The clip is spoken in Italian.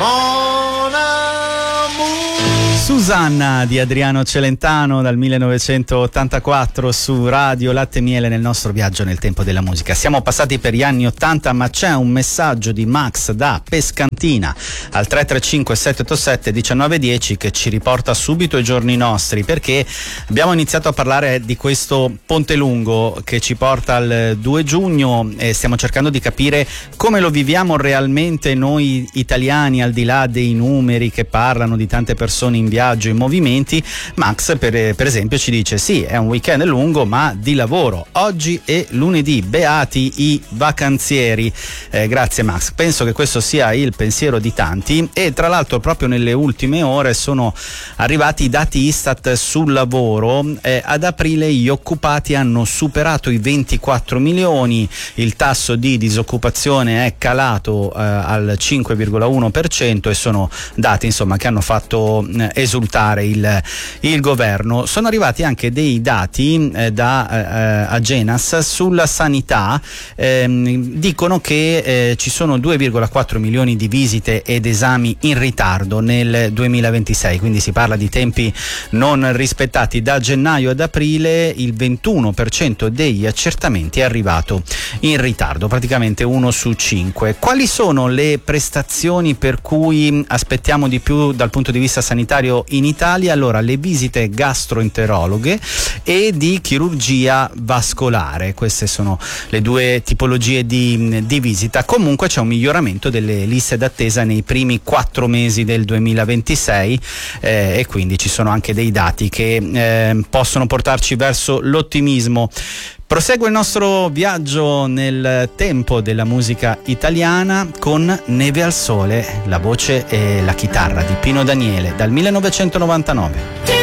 Susanna di Adriano Celentano dal 1984 su Radio Latte e Miele nel nostro viaggio nel tempo della musica. Siamo passati per gli anni 80, ma c'è un messaggio di Max da Pescantina al 335 787 1910 che ci riporta subito ai giorni nostri, perché abbiamo iniziato a parlare di questo ponte lungo che ci porta al 2 giugno e stiamo cercando di capire come lo viviamo realmente noi italiani, al di là dei numeri che parlano di tante persone in viaggio, in movimenti. Max per esempio ci dice: sì, è un weekend lungo ma di lavoro, oggi è lunedì, beati i vacanzieri. Grazie Max, penso che questo sia il pensiero di tanti. E tra l'altro proprio nelle ultime ore sono arrivati i dati Istat sul lavoro. Ad aprile gli occupati hanno superato i 24 milioni, il tasso di disoccupazione è calato al 5,1% e sono dati insomma che hanno fatto esultare il governo. Sono arrivati anche dei dati da Agenas sulla sanità, dicono che ci sono 2,4 milioni di visite ed esami in ritardo nel 2026, quindi si parla di tempi non rispettati. Da gennaio ad aprile il 21% degli accertamenti è arrivato in ritardo, praticamente 1 su 5. Quali sono le prestazioni per cui aspettiamo di più dal punto di vista sanitario in Italia? Allora, le visite gastroenterologhe e di chirurgia vascolare, queste sono le due tipologie di visita. Comunque c'è un miglioramento delle liste d'attesa nei primi 4 mesi del 2026 e quindi ci sono anche dei dati che possono portarci verso l'ottimismo. Prosegue il nostro viaggio nel tempo della musica italiana con Neve al Sole, la voce e la chitarra di Pino Daniele dal 1999.